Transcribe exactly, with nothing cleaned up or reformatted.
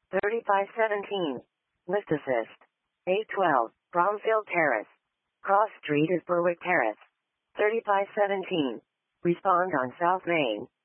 thirty-five seventeen. Lift assist. eight twelve. Bromfield Terrace. Cross Street is Berwick Terrace. thirty-five seventeen. Respond on South Main.